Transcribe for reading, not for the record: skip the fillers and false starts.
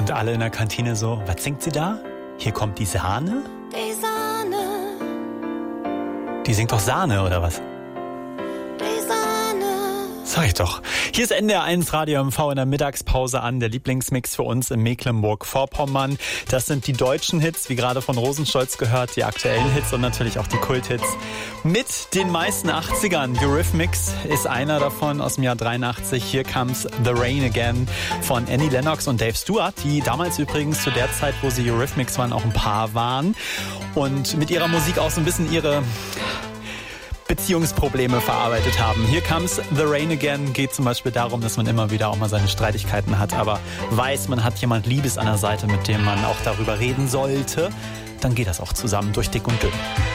Und alle in der Kantine so, was singt sie da? Hier kommt die Sahne? Die Sahne. Die singt doch Sahne, oder was? Die Sahne. Sag ich doch. Hier ist NDR 1 Radio MV in der Mittagspause an. Der Lieblingsmix für uns in Mecklenburg-Vorpommern. Das sind die deutschen Hits, wie gerade von Rosenstolz gehört, die aktuellen Hits und natürlich auch die Kulthits. Mit den meisten 80ern. Eurythmics ist einer davon aus dem Jahr 83. Here Comes the Rain Again von Annie Lennox und Dave Stewart, die damals übrigens zu der Zeit, wo sie Eurythmics waren, auch ein Paar waren. Und mit ihrer Musik auch so ein bisschen ihre Beziehungsprobleme verarbeitet haben. Here Comes the Rain Again geht zum Beispiel darum, dass man immer wieder auch mal seine Streitigkeiten hat, aber weiß, man hat jemand Liebes an der Seite, mit dem man auch darüber reden sollte. Dann geht das auch zusammen durch dick und dünn.